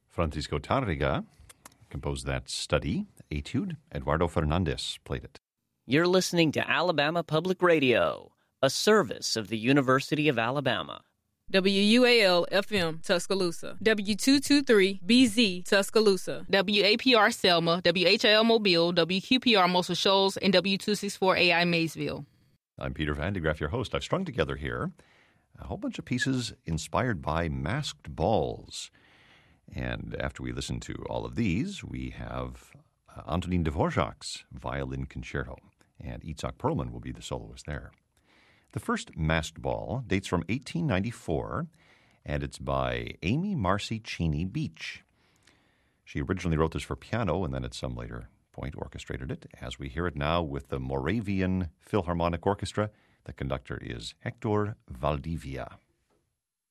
Francisco Tárrega composed that study, Etude. Eduardo Fernandez played it. You're listening to Alabama Public Radio, a service of the University of Alabama. WUAL-FM, Tuscaloosa. W223-BZ, Tuscaloosa. WAPR Selma, WHIL Mobile, WQPR Muscle Shoals, and W264AI Maysville. I'm Peter Van de Graaff, your host. I've strung together here a whole bunch of pieces inspired by masked balls. And after we listen to all of these, we have Antonin Dvorak's Violin Concerto, and Itzhak Perlman will be the soloist there. The first masked ball dates from 1894, and it's by Amy Marcy Cheney Beach. She originally wrote this for piano, and then at some later point orchestrated it, as we hear it now with the Moravian Philharmonic Orchestra. The conductor is Hector Valdivia.